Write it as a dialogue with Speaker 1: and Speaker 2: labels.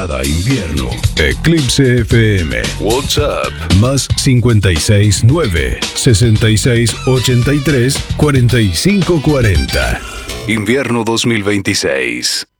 Speaker 1: temporada invierno. Eclipse FM. WhatsApp más 569 6683 4540. Invierno 2026.